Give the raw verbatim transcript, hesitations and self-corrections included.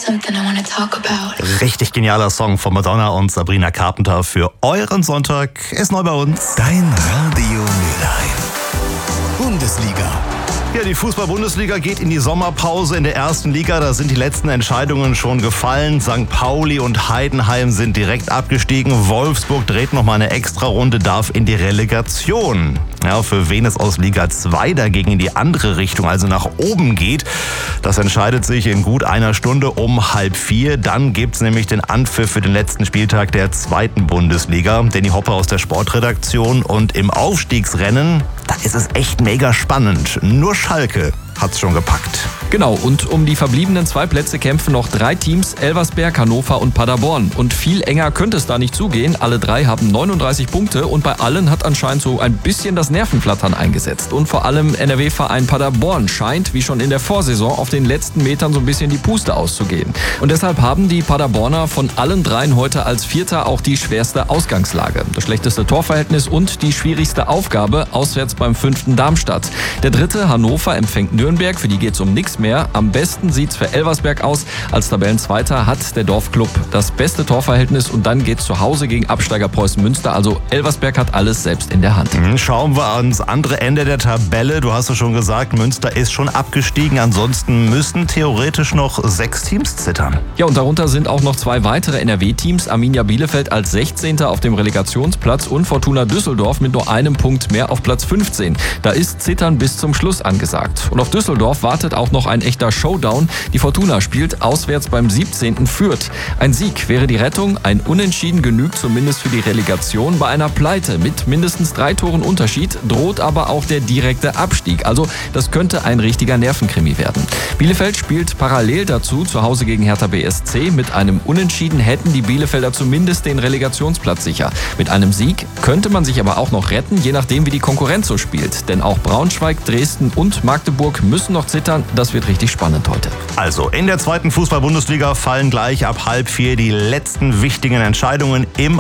something I wanna talk about. Richtig genialer Song von Madonna und Sabrina Carpenter für euren Sonntag. Ist neu bei uns. Dein Radio Mülheim. Bundesliga. Ja, die Fußball-Bundesliga geht in die Sommerpause. In der ersten Liga, da sind die letzten Entscheidungen schon gefallen. Sankt Pauli und Heidenheim sind direkt abgestiegen. Wolfsburg dreht noch mal eine Extrarunde, darf in die Relegation. Ja, für wen es aus Liga zwei dagegen in die andere Richtung, also nach oben geht, das entscheidet sich in gut einer Stunde um halb vier. Dann gibt's nämlich den Anpfiff für den letzten Spieltag der zweiten Bundesliga. Danny Hoppe aus der Sportredaktion. Und im Aufstiegsrennen, da ist es echt mega spannend. Nur Schalke hat's schon gepackt. Genau, und um die verbliebenen zwei Plätze kämpfen noch drei Teams, Elversberg, Hannover und Paderborn. Und viel enger könnte es da nicht zugehen. Alle drei haben neununddreißig Punkte und bei allen hat anscheinend so ein bisschen das Nervenflattern eingesetzt. Und vor allem N R W-Verein Paderborn scheint, wie schon in der Vorsaison, auf den letzten Metern so ein bisschen die Puste auszugehen. Und deshalb haben die Paderborner von allen dreien heute als Vierter auch die schwerste Ausgangslage. Das schlechteste Torverhältnis und die schwierigste Aufgabe auswärts beim fünften Darmstadt. Der dritte, Hannover, empfängt Nürnberg. Für die geht's um nichts mehr. Am besten sieht's für Elversberg aus. Als Tabellenzweiter hat der Dorfclub das beste Torverhältnis und dann geht's zu Hause gegen Absteiger Preußen Münster. Also Elversberg hat alles selbst in der Hand. Schauen wir ans andere Ende der Tabelle. Du hast es schon gesagt, Münster ist schon abgestiegen. Ansonsten müssen theoretisch noch sechs Teams zittern. Ja, und darunter sind auch noch zwei weitere N R W-Teams. Arminia Bielefeld als sechzehnter auf dem Relegationsplatz und Fortuna Düsseldorf mit nur einem Punkt mehr auf Platz fünfzehn. Da ist Zittern bis zum Schluss angesagt. Und auf Düsseldorf wartet auch noch ein echter Showdown. Die Fortuna spielt auswärts beim siebzehnten Fürth. Ein Sieg wäre die Rettung, ein Unentschieden genügt zumindest für die Relegation. Bei einer Pleite mit mindestens drei Toren Unterschied droht aber auch der direkte Abstieg. Also das könnte ein richtiger Nervenkrimi werden. Bielefeld spielt parallel dazu zu Hause gegen Hertha B S C. Mit einem Unentschieden hätten die Bielefelder zumindest den Relegationsplatz sicher. Mit einem Sieg könnte man sich aber auch noch retten, je nachdem wie die Konkurrenz so spielt. Denn auch Braunschweig, Dresden und Magdeburg müssen noch zittern. Das wird richtig spannend heute. Also in der zweiten Fußball-Bundesliga fallen gleich ab halb vier die letzten wichtigen Entscheidungen im